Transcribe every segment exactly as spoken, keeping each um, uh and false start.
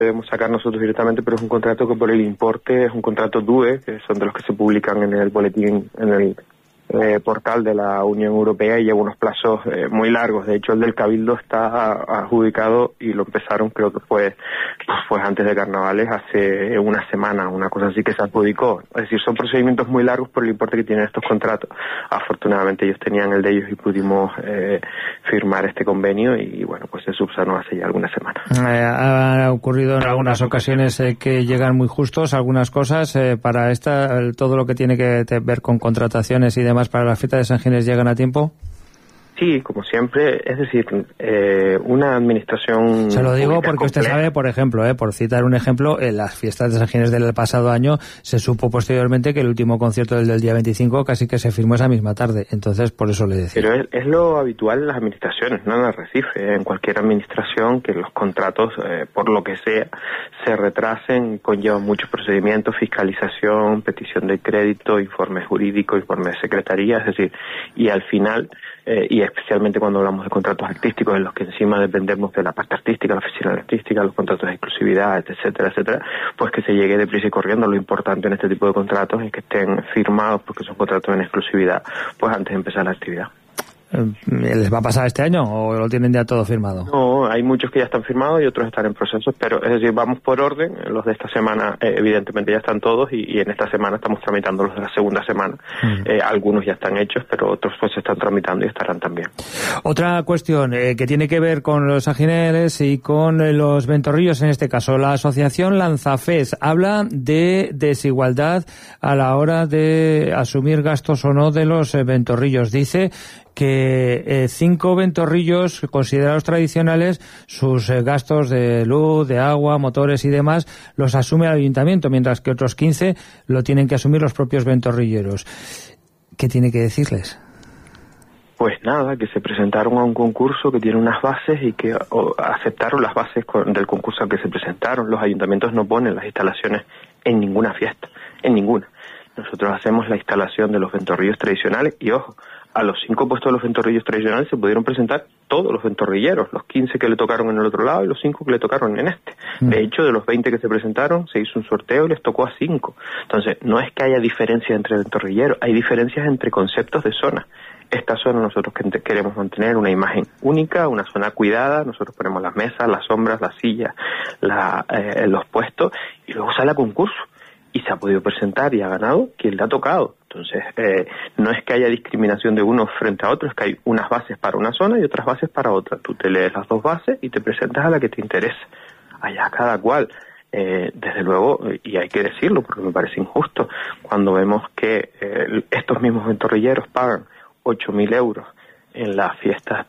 debemos sacar nosotros directamente, pero es un contrato que por el importe es un contrato D U E, que son de los que se publican en el boletín, en el eh, portal de la Unión Europea, y lleva unos plazos eh, muy largos. De hecho, el del Cabildo está adjudicado y lo empezaron, creo que fue pues, pues antes de Carnavales, hace una semana, una cosa así que se adjudicó. Es decir, son procedimientos muy largos por el importe que tienen estos contratos. Afortunadamente ellos tenían el de ellos y pudimos eh, firmar este convenio y bueno, pues se subsanó hace ya algunas semanas. Eh, ha ocurrido en algunas ocasiones eh, que llegan muy justos algunas cosas eh, para esta, todo lo que tiene que ver con contrataciones y demás para la fiesta de San Ginés, ¿llegan a tiempo? Sí, como siempre, es decir, eh, una administración... Se lo digo porque usted sabe, por ejemplo, eh, por citar un ejemplo, en las fiestas de San Ginés del pasado año se supo posteriormente que el último concierto del, del día veinticinco casi que se firmó esa misma tarde, entonces por eso le decía. Pero es, es lo habitual en las administraciones, no en Arrecife, en cualquier administración que los contratos, eh, por lo que sea, se retrasen, conllevan muchos procedimientos, fiscalización, petición de crédito, informe jurídico, informe de secretaría, es decir, y al final... Eh, y especialmente cuando hablamos de contratos artísticos en los que encima dependemos de la parte artística, la oficina artística, los contratos de exclusividad, etcétera, etcétera, pues que se llegue deprisa y corriendo. Lo importante en este tipo de contratos es que estén firmados, porque son contratos en exclusividad, pues antes de empezar la actividad. ¿Les va a pasar este año o lo tienen ya todo firmado? No, hay muchos que ya están firmados y otros están en proceso, pero es decir, vamos por orden. Los de esta semana eh, evidentemente ya están todos y, y en esta semana estamos tramitando los de la segunda semana. Mm. Eh, algunos ya están hechos, pero otros pues se están tramitando y estarán también. Otra cuestión eh, que tiene que ver con los ajineles y con eh, los ventorrillos, en este caso. La asociación Lanzafes habla de desigualdad a la hora de asumir gastos o no de los eh, ventorrillos. Dice que eh, cinco ventorrillos considerados tradicionales, sus eh, gastos de luz, de agua, motores y demás, los asume el ayuntamiento, mientras que otros quince lo tienen que asumir los propios ventorrilleros. ¿Qué tiene que decirles? Pues nada, que se presentaron a un concurso que tiene unas bases y que o, aceptaron las bases con, del concurso al que se presentaron. Los ayuntamientos no ponen las instalaciones en ninguna fiesta, en ninguna. Nosotros hacemos la instalación de los ventorrillos tradicionales y, ojo, a los cinco puestos de los ventorrillos tradicionales se pudieron presentar todos los ventorrilleros, los quince que le tocaron en el otro lado y los cinco que le tocaron en este. Mm. De hecho, de los veinte que se presentaron, se hizo un sorteo y les tocó a cinco. Entonces, no es que haya diferencia entre ventorrilleros, hay diferencias entre conceptos de zona. Esta zona nosotros queremos mantener una imagen única, una zona cuidada, nosotros ponemos las mesas, las sombras, las sillas, la, eh, los puestos, y luego sale a concurso. Y se ha podido presentar y ha ganado quien le ha tocado. Entonces, eh, no es que haya discriminación de unos frente a otros, es que hay unas bases para una zona y otras bases para otra. Tú te lees las dos bases y te presentas a la que te interese. Allá cada cual. Eh, desde luego, y hay que decirlo porque me parece injusto, cuando vemos que eh, estos mismos ventorrilleros pagan ocho mil euros en las fiestas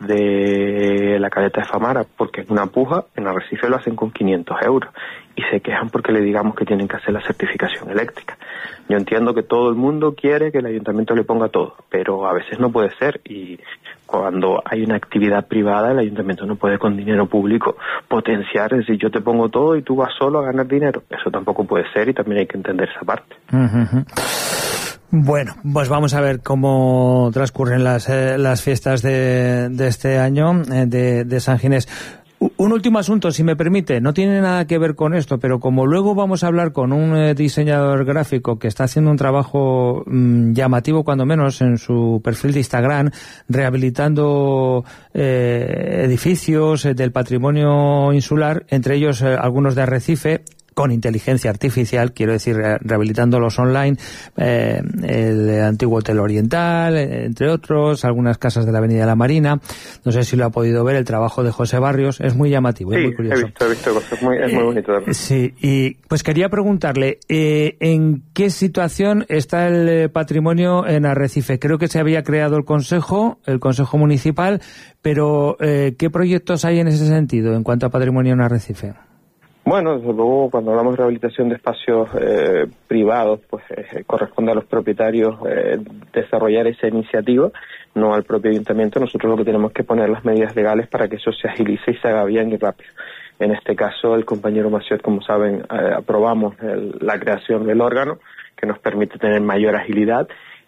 de la Caleta de Famara, porque es una puja, en Arrecife lo hacen con quinientos euros, y se quejan porque le digamos que tienen que hacer la certificación eléctrica. Yo entiendo que todo el mundo quiere que el ayuntamiento le ponga todo, pero a veces no puede ser, y cuando hay una actividad privada, el ayuntamiento no puede con dinero público potenciar, es decir, yo te pongo todo y tú vas solo a ganar dinero. Eso tampoco puede ser y también hay que entender esa parte. Uh-huh. Bueno, pues vamos a ver cómo transcurren las, eh, las fiestas de, de este año eh, de, de San Ginés. Un último asunto, si me permite, no tiene nada que ver con esto, pero como luego vamos a hablar con un eh, diseñador gráfico que está haciendo un trabajo mmm, llamativo, cuando menos, en su perfil de Instagram, rehabilitando eh, edificios eh, del patrimonio insular, entre ellos eh, algunos de Arrecife, con inteligencia artificial, quiero decir, rehabilitándolos online, eh, el antiguo Hotel Oriental, entre otros, algunas casas de la Avenida de la Marina. No sé si lo ha podido ver, el trabajo de José Barrios, es muy llamativo, sí, es muy curioso. he visto, he visto cosas, muy, es muy bonito. Eh, sí, y pues quería preguntarle, eh, ¿en qué situación está el eh, patrimonio en Arrecife? Creo que se había creado el Consejo, el Consejo Municipal, pero eh, ¿qué proyectos hay en ese sentido en cuanto a patrimonio en Arrecife? Bueno, desde luego, cuando hablamos de rehabilitación de espacios eh, privados, pues eh, corresponde a los propietarios eh, desarrollar esa iniciativa, no al propio ayuntamiento. Nosotros lo que tenemos que poner las medidas legales para que eso se agilice y se haga bien y rápido. En este caso, el compañero Maciot, como saben, eh, aprobamos el, la creación del órgano, que nos permite tener mayor agilidad,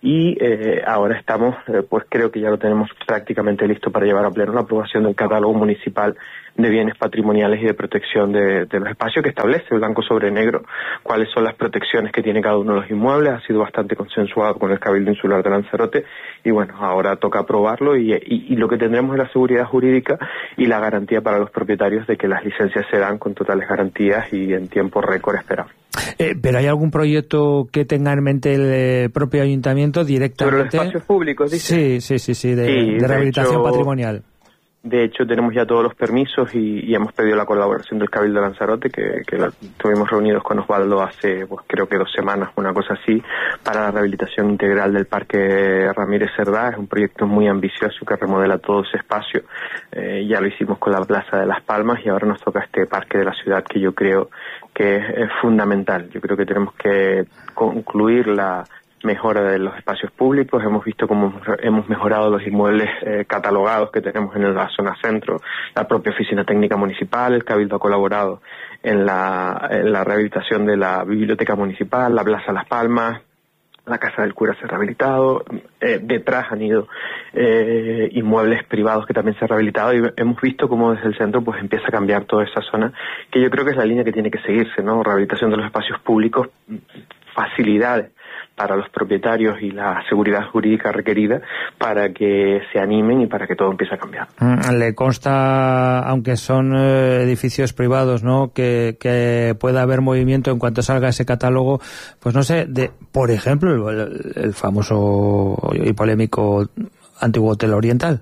y eh, ahora estamos, eh, pues creo que ya lo tenemos prácticamente listo para llevar a pleno la aprobación del catálogo municipal de bienes patrimoniales y de protección de, de los espacios, que establece blanco sobre negro cuáles son las protecciones que tiene cada uno de los inmuebles. Ha sido bastante consensuado con el Cabildo Insular de Lanzarote y bueno, ahora toca aprobarlo y, y, y lo que tendremos es la seguridad jurídica y la garantía para los propietarios de que las licencias se dan con totales garantías y en tiempo récord esperable. Eh, ¿Pero hay algún proyecto que tenga en mente el eh, propio ayuntamiento directamente? ¿Sobre los espacios públicos, dice? Sí, sí, sí, sí, de, sí, de de rehabilitación hecho, patrimonial. De hecho, tenemos ya todos los permisos y, y hemos pedido la colaboración del Cabildo de Lanzarote, que, que la, estuvimos reunidos con Osvaldo hace, pues creo que dos semanas, una cosa así, para la rehabilitación integral del Parque Ramírez Cerdá. Es un proyecto muy ambicioso que remodela todo ese espacio. Eh, ya lo hicimos con la Plaza de las Palmas y ahora nos toca este parque de la ciudad, que yo creo que es, es fundamental. Yo creo que tenemos que concluir la mejora de los espacios públicos. Hemos visto cómo hemos mejorado los inmuebles eh, catalogados que tenemos en la zona centro, la propia oficina técnica municipal, el Cabildo ha colaborado en la, en la rehabilitación de la biblioteca municipal, la Plaza Las Palmas, la Casa del Cura se ha rehabilitado, eh, detrás han ido eh, inmuebles privados que también se han rehabilitado y hemos visto cómo desde el centro pues empieza a cambiar toda esa zona, que yo creo que es la línea que tiene que seguirse, ¿no? Rehabilitación de los espacios públicos, facilidades para los propietarios y la seguridad jurídica requerida para que se animen y para que todo empiece a cambiar. Le consta, aunque son eh, edificios privados, ¿no?, que, que pueda haber movimiento en cuanto salga ese catálogo, pues no sé, de, por ejemplo, el, el famoso y polémico Antiguo Hotel Oriental.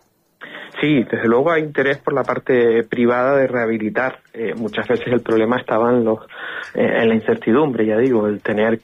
Sí, desde luego hay interés por la parte privada de rehabilitar. Eh, muchas veces el problema estaba en, los, eh, en la incertidumbre, ya digo, el tener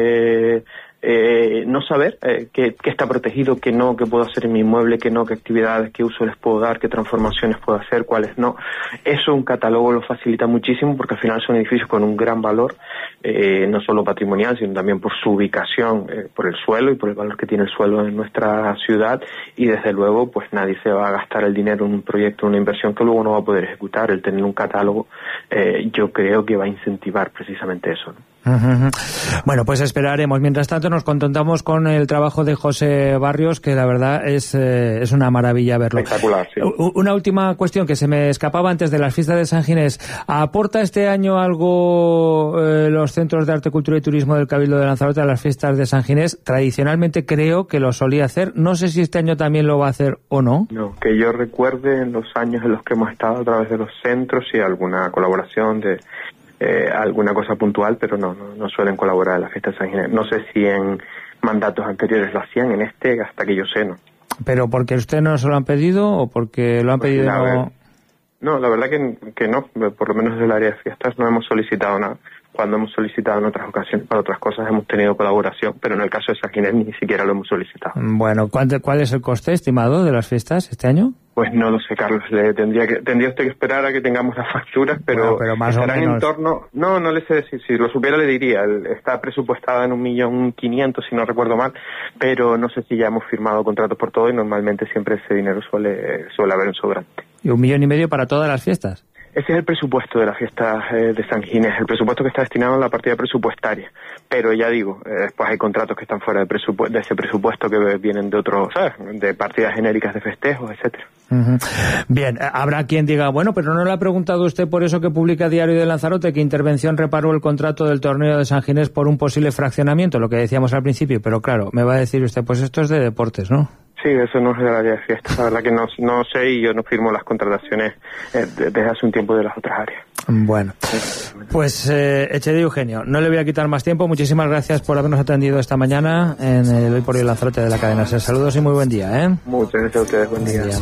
que eh, no saber eh, qué, qué está protegido, qué no, qué puedo hacer en mi inmueble, qué no, qué actividades, qué uso les puedo dar, qué transformaciones puedo hacer, cuáles no. Eso un catálogo lo facilita muchísimo porque al final son edificios con un gran valor, eh, no solo patrimonial, sino también por su ubicación, eh, por el suelo y por el valor que tiene el suelo en nuestra ciudad, y desde luego pues nadie se va a gastar el dinero en un proyecto, una inversión que luego no va a poder ejecutar. El tener un catálogo eh, yo creo que va a incentivar precisamente eso, ¿no? Uh-huh. Bueno, pues esperaremos. Mientras tanto nos contentamos con el trabajo de José Barrios, que la verdad es, eh, es una maravilla verlo. Espectacular, sí. Una última cuestión que se me escapaba antes de las fiestas de San Ginés. ¿Aporta este año algo eh, los centros de arte, cultura y turismo del Cabildo de Lanzarote a las fiestas de San Ginés? Tradicionalmente creo que lo solía hacer. No sé si este año también lo va a hacer o no. No, que yo recuerde en los años en los que hemos estado a través de los centros y alguna colaboración de Eh, alguna cosa puntual, pero no, no, no suelen colaborar en la fiesta de San Ginés. No sé si en mandatos anteriores lo hacían, en este, hasta que yo sé, no. ¿Pero porque usted no se lo han pedido o porque lo han pues pedido la no? Ver, no, la verdad que, que no, por lo menos desde el área de fiestas no hemos solicitado nada. Cuando hemos solicitado en otras ocasiones para otras cosas hemos tenido colaboración, pero en el caso de San Ginés ni siquiera lo hemos solicitado. Bueno, ¿cuál, cuál es el coste estimado de las fiestas este año? Pues no lo sé, Carlos. Le tendría que tendría usted que esperar a que tengamos las facturas, pero, bueno, pero más estarán o menos... en torno... No, no le sé decir. Si lo supiera le diría. Está presupuestada en un millón quinientos, si no recuerdo mal, pero no sé si ya hemos firmado contratos por todo y normalmente siempre ese dinero suele suele haber en sobrante. ¿Y un millón y medio para todas las fiestas? Ese es el presupuesto de la fiesta eh, de San Ginés, el presupuesto que está destinado a la partida presupuestaria. Pero ya digo, eh, después hay contratos que están fuera de, presupu- de ese presupuesto que vienen de otros, ¿sabes?, de partidas genéricas de festejos, etcétera. Uh-huh. Bien, habrá quien diga, bueno, pero no le ha preguntado usted por eso que publica Diario de Lanzarote, que Intervención reparó el contrato del torneo de San Ginés por un posible fraccionamiento, lo que decíamos al principio, pero claro, me va a decir usted, pues esto es de deportes, ¿no? Sí, eso no es del área de fiestas, la verdad que no, no sé, y yo no firmo las contrataciones eh, desde hace un tiempo de las otras áreas. Bueno, pues eh, Echedi Eugenio, no le voy a quitar más tiempo. Muchísimas gracias por habernos atendido esta mañana en el Hoy por Hoy Lanzarote de la cadena SER. Saludos y muy buen día, ¿eh? Muchas gracias a ustedes, buen día.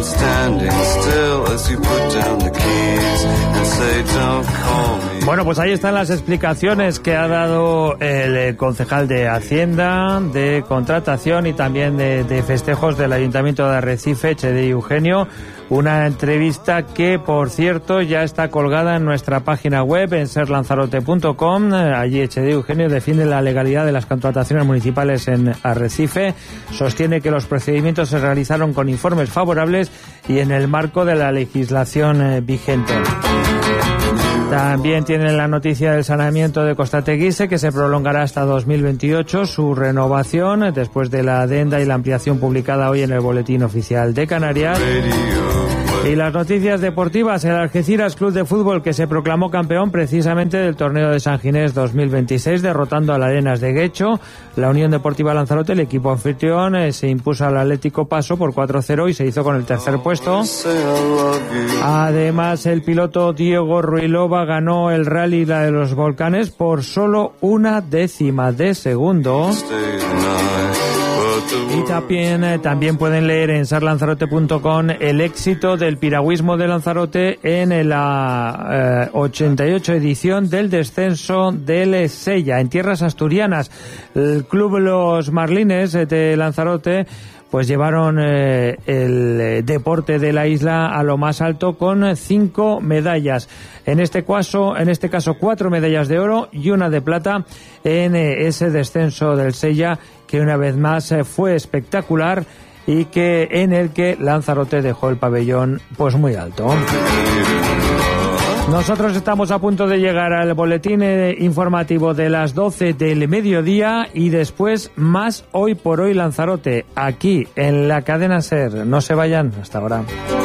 Bueno, pues ahí están las explicaciones que ha dado el concejal de Hacienda, de Contratación y también de, de Festejos del Ayuntamiento de Arrecife, Echedi Eugenio. Una entrevista que, por cierto, ya está colgada en nuestra página web, en ser lanzarote punto com. Allí Echedi Eugenio defiende la legalidad de las contrataciones municipales en Arrecife. Sostiene que los procedimientos se realizaron con informes favorables y en el marco de la legislación eh, vigente. También tienen la noticia del saneamiento de Costa Teguise, que se prolongará hasta dos mil veintiocho, su renovación, después de la adenda y la ampliación publicada hoy en el Boletín Oficial de Canarias. Y las noticias deportivas, el Algeciras Club de Fútbol, que se proclamó campeón precisamente del torneo de San Ginés dos mil veintiséis, derrotando al Arenas de Guecho. La Unión Deportiva Lanzarote, el equipo anfitrión, eh, se impuso al Atlético Paso por cuatro cero y se hizo con el tercer puesto. Además, el piloto Diego Ruilova ganó el Rally de los Volcanes por solo una décima de segundo. Y también, eh, también pueden leer en sar lanzarote punto com el éxito del piragüismo de Lanzarote en la eh, ochenta y ocho edición del descenso del Sella, en tierras asturianas. El club Los Marlines de Lanzarote pues llevaron eh, el deporte de la isla a lo más alto con cinco medallas. En este caso, en este caso cuatro medallas de oro y una de plata en eh, ese descenso del Sella, que una vez más eh, fue espectacular y que en el que Lanzarote dejó el pabellón pues muy alto. Nosotros estamos a punto de llegar al boletín eh, informativo de las doce del mediodía y después más Hoy por Hoy Lanzarote, aquí en la cadena SER. No se vayan, hasta ahora.